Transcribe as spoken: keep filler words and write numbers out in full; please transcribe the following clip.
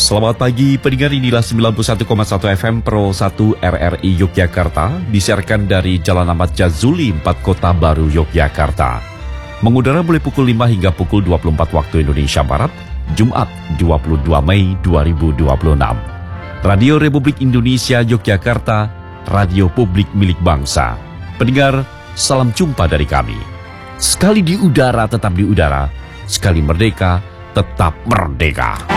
Selamat pagi, pendengar, inilah sembilan puluh satu koma satu F M Pro satu R R I Yogyakarta, disiarkan dari Jalan Ahmad Jazuli, empat Kota Baru, Yogyakarta. Mengudara mulai pukul lima hingga pukul dua puluh empat waktu Indonesia Barat, Jumat dua puluh dua Mei dua ribu dua puluh enam. Radio Republik Indonesia Yogyakarta, radio publik milik bangsa. Pendengar, salam jumpa dari kami. Sekali di udara tetap di udara, sekali merdeka tetap merdeka.